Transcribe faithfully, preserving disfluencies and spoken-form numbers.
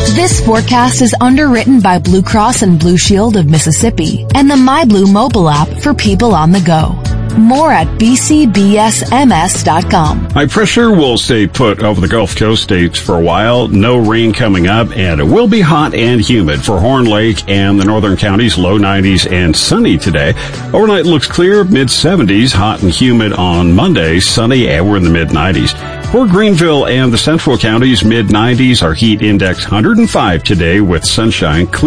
This forecast is underwritten by Blue Cross and Blue Shield of Mississippi and the MyBlue mobile app for people on the go. More at b c b s m s dot com. High pressure will stay put over the Gulf Coast states for a while. No rain coming up, and it will be hot and humid for Horn Lake and the northern counties, low nineties and sunny today. Overnight looks clear, mid seventies, hot and humid on Monday, sunny, and we're in the mid nineties. For Greenville and the central counties, mid nineties, our heat index one hundred five today with sunshine. Clear